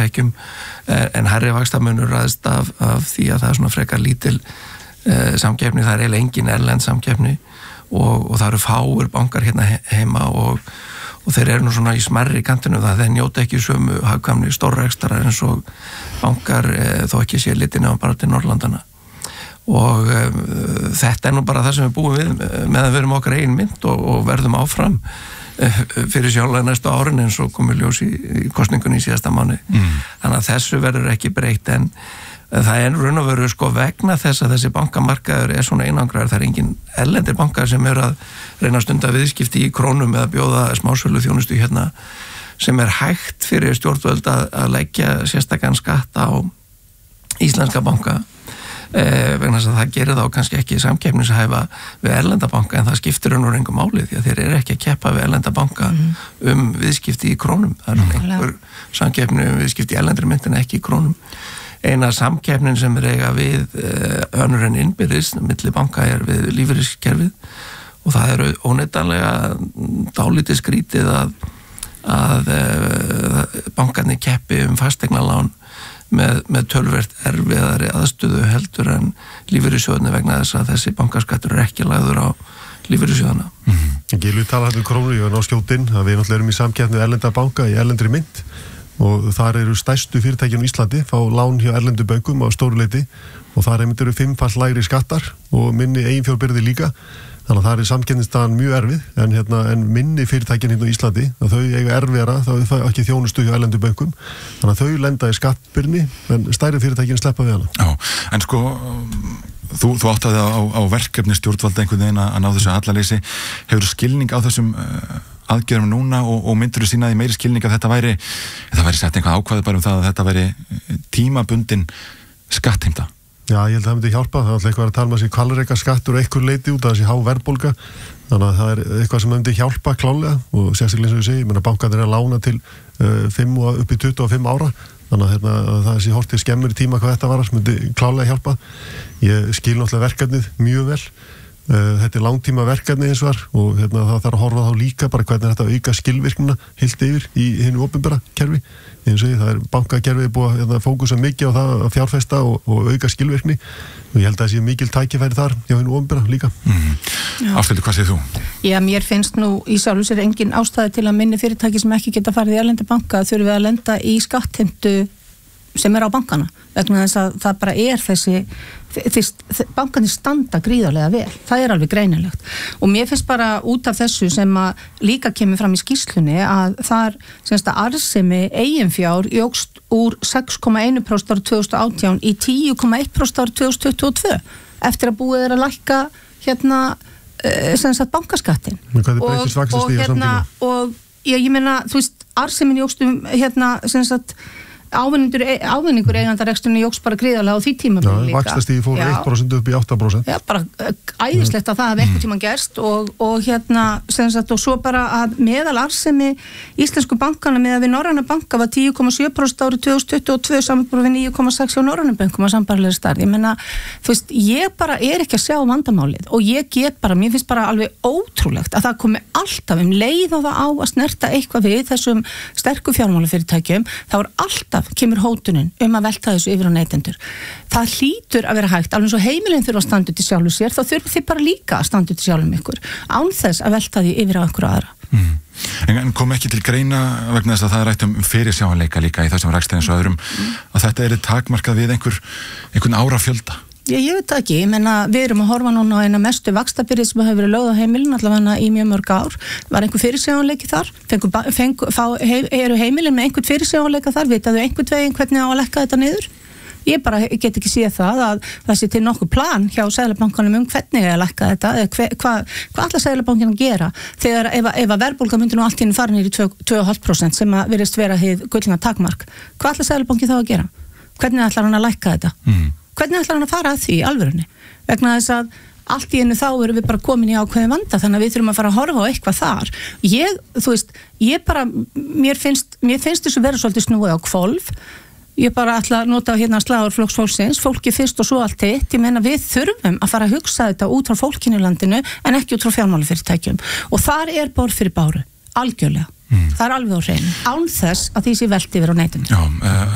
fjármálafyrirtækjum en hærri vaxtamunur ræðst af því að það svona frekar lítil samkeppni, það eiginlega engin erlend samkeppni og það eru fáir bankar hérna heima og þeir eru nú svona í smerri kantinu það þeir njóta ekki sömu hagkvæmni stórrekstrar eins og bankar þó ekki sé litið nefn bara til Norrlandana og þetta nú bara það sem við búum við meðan við erum okkar eigin mynd og verðum áfram fyrir sjálflega næstu árin eins og komið ljós í kosningunni í síðasta mánuði. Þannig að þessu verður ekki breytt en það er raun og veru sko vegna þess að þessi bankamarkaður svona einangraður, það engin erlendir bankar sem að reyna að stunda viðskipti í krónum eða bjóða smásölu þjónustu hérna sem hægt fyrir stjórnvöld að leggja sérstakann skatt á íslenska banka vegna þess að það gerir þá kannski ekki samkeppnishæfa við erlenda banka en það skiptir raun og engu máli því að þeir eru ekki að keppa við erlenda banka viðskipti í krónum það einhver samkeppni viðskipti í erlendri mynt en ekki í krónum eina samkeppnin sem eiga við önnur en innbyrðis milli banka við lífeyriskerfið og það eru óneitanlega dálítið skrítið að bankarnir keppi fasteignalán með töluvert erfiðari aðstöðu heldur en lífeyrissjóðarnir vegna þess að þessi bankaskattur ekki lagður á lífeyrissjóðana. Gylfi talar krónu, ég var náskjótinn að við náttúrulega erum í samkeppni erlenda banka í erlendri mynt og þar eru stærstu fyrirtækin á Íslandi fá lán hjá erlendu bönkum á stóru leyti og þar eru 5-falt lægri skattar og minni eiginfjárbyrði líka þannig að það er samkeppnisstaðan mjög erfið en minni fyrirtækin hérna á Íslandi að þau eiga erfiðara, þá er það ekki þjónustu hjá erlendu bönkum þannig að þau lenda í skattbyrni en stærri fyrirtækin sleppa við hana. Já, en sko þú áttaði á verkefni stjórnvalda einhvern veginn að ná þessu hallaleysi hefur skilning á þessum aðgerðum núna og myndur þú sína því meiri skilning að þetta væri sett einhvað ákvæði bara það að þetta væri tímabundin skattheimta? Já, ég held að það myndi hjálpa, það er alltaf eitthvað að tala um þessi hvalreka skattur og einhver leiti út af þessi há verðbólga þannig að það er eitthvað sem myndi hjálpa klálega og sérstaklega eins og ég segi, ég meina bankarnir að lána til 5 og upp í 25 ára þannig að það er sér hortið skemmur í tíma hvað þetta var sem myndi klálega hjálpa ég skil náttúrulega verkefnið mjög vel þetta langtíma verkefni eins og það þarf að horfa þá líka bara hvernig þetta auka skilvirknina heilt yfir í hinu opinbera kerfi eins og það bankakerfið búið að fókusa mikið á það að fjárfesta og auka skilvirkni og ég held að það sé mikil tækifæri þar hjá hinu opinbera líka. Ásthildur, hvað segir þú? Já, mér finnst nú í sjálfu sér engin ástæði til að minni fyrirtæki sem ekki geta farið í erlenda banka þurfi að lenda í skattheimtu sem á bankana vegna þess að það bara bankarnir standa gríðarlega vel, það alveg greinilegt og mér finnst bara út af þessu sem að líka kemur fram í skýrslunni að þar semst að arðsemi eiginfjár jókst úr 6,1% árið 2018 í 10,1% árið 2022 eftir að búið að lækka semst að bankaskattin og ég meina þú veist arðsemin jókst semst að ávinningur eigendareksturinn jókst bara gríðarlega á því tímabili líka. Vaxtastigið fór 1% upp í 8%. Já, bara æðislegt að það hafi einhvern tímann gerst og svo bara að meðal arðsemi íslensku bankana með að við Norræna banka var 10,7% árið 2022 samanborið við 9,6% á Norræna bankum á sambærilegri stærð. Ég meina, þú veist, ég bara ekki að sjá vandamálið og ég get bara, mér finnst bara alveg ótrúlegt að það komi alltaf leið á það á að snerta eitthvað við þessum sterku fjármálafyrirtækjum, þá alltaf kemur hótunin að velta þessu yfir á neytendur. Það hlýtur að vera hægt, alveg svo heimilin þurfa að standa út í sjálfu sér, þá þurfa þið bara líka að standa út í sjálfum ykkur, án þess að velta því yfir á ykkur aðra. En kom ekki til greina vegna þess að það rætt fyrirsjáanleika líka í þessum rekstri eins og öðrum, að þetta takmarkað við einhvern árafjölda? Ég veit ekki, ég menna við erum að horfa núna á eina mestu vaxtabyrði sem hefur verið lögð á heimilin allavega í mjög mörg ár. Var einhver fyrirsjáanleiki þar? Eru heimilin með einhvern fyrirsjáanleika þar? Vitaðu einhvern veginn hvernig á að lekka þetta niður? Ég bara get ekki séð það að það sé til nokkuð plan hjá Seðlabankanum hvernig að lekka þetta eða hvað ætlar Seðlabankin að gera þegar ef að verðbólga myndi nú allt í einu fara niður í 2,5% sem að virðist vera hið gullna takmark. Hvað ætlar Seðlabankin þá að gera? Hvernig ætlar hann að lekka þetta? Hvernig ætlar hann að fara að því í alvörunni? Vegna þess að allt í einu þá erum við bara komin í ákveðin vanda þannig að við þurfum að fara að horfa á eitthvað þar. Mér finnst þessu vera svolítið snúið á hvolf. Ég bara ætla að nota slagur Flokks fólksins, fólki fyrst og svo allt hitt. Ég meina við þurfum að fara að hugsa þetta út frá fólkinu í landinu en ekki út frá fjármálafyrirtækjum. Og þar borð fyrir báru, algjörlega. Það alveg á hreinu. Án þess að því sé velt yfir á neytendur.